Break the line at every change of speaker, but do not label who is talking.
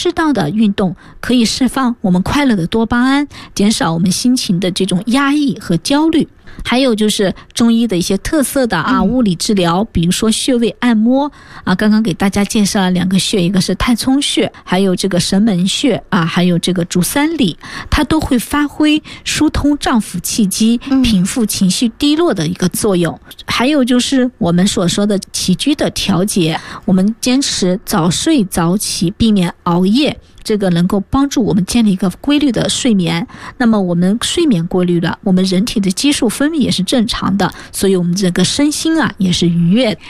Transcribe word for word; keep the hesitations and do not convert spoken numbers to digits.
适当的运动可以释放我们快乐的多巴胺，减少我们心情的这种压抑和焦虑。还有就是中医的一些特色的啊物理治疗，比如说穴位按摩啊，刚刚给大家介绍了两个穴，一个是太冲穴，还有这个神门穴啊，还有这个足三里，它都会发挥疏通脏腑气机、平复情绪低落的一个作用。还有就是我们所说的起居的调节，我们坚持早睡早起，避免熬夜，这个能够帮助我们建立一个规律的睡眠。那么我们睡眠规律了，我们人体的激素分泌也是正常的，所以我们这个身心啊也是愉悦的。